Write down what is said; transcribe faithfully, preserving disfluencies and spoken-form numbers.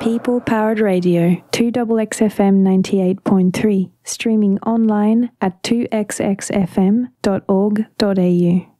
People Powered Radio, two X X F M ninety-eight point three, streaming online at two x x f m dot org dot a u.